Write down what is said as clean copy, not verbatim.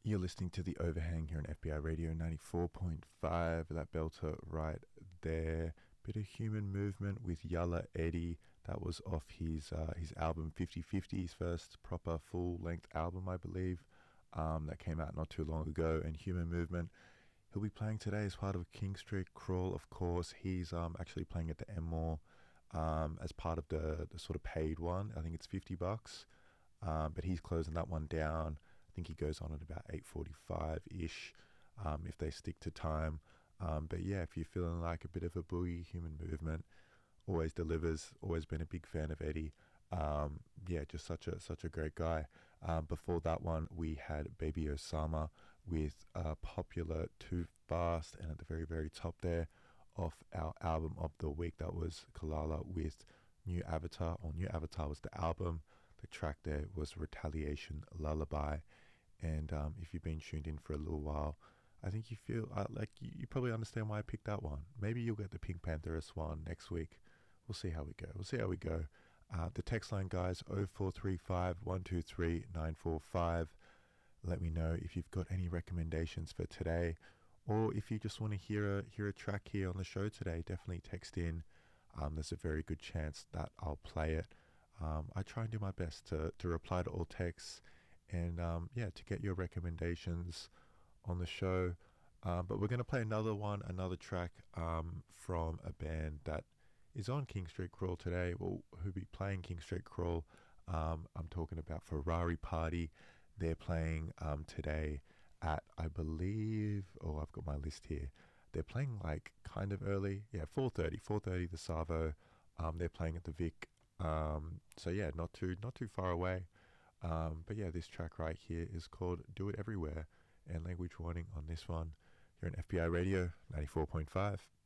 You're listening to The Overhang here on FBI Radio 94.5. That belter right there. Bit of Human Movement with Yalla Eddie. That was off his album 50/50, his first proper full-length album, I believe, that came out not too long ago. And Human Movement, he'll be playing today as part of King Street Crawl, of course. He's actually playing at the Enmore as part of the sort of paid one. I think it's $50, but he's closing that one down. I think he goes on at about 8:45-ish if they stick to time. But yeah, if you're feeling like a bit of a boogie, Human Movement always delivers. Always been a big fan of Eddie. Yeah, just such a great guy. Before that one, we had Baby Osama with Popular Too Fast, and at the very, very top there, off our album of the week, that was Kalala with New Avatar. New Avatar was the album. The track there was Retaliation Lullaby. And if you've been tuned in for a little while, I think you feel like you probably understand why I picked that one. Maybe you'll get the Pink Pantherist one next week. We'll see how we go. The text line, guys, 0435 123 945. Let me know if you've got any recommendations for today, or if you just want to hear a track here on the show today. Definitely text in. There's a very good chance that I'll play it. I try and do my best to reply to all texts and to get your recommendations on the show. But we're going to play another track from a band that is on King Street Crawl today. Well, who'll be playing King Street Crawl. I'm talking about Ferrari Party. They're playing today at, I believe, I've got my list here. They're playing like kind of early, 4:30 the Savo. They're playing at the Vic. So yeah, not too far away. But yeah, this track right here is called Do It Everywhere, and language warning on this one. You're on FBI Radio 94.5.